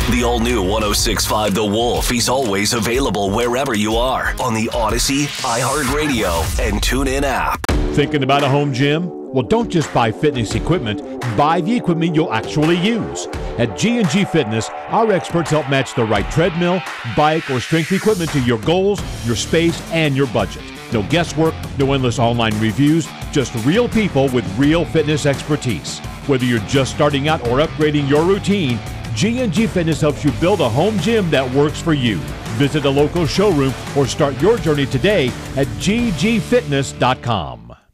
The all-new 106.5 The Wolf is always available wherever you are on the Odyssey, iHeartRadio, and TuneIn app. Thinking about a home gym? Well, don't just buy fitness equipment. Buy the equipment you'll actually use. At G&G Fitness, our experts help match the right treadmill, bike, or strength equipment to your goals, your space, and your budget. No guesswork, no endless online reviews, just real people with real fitness expertise. Whether you're just starting out or upgrading your routine, G&G Fitness helps you build a home gym that works for you. Visit a local showroom or start your journey today at ggfitness.com.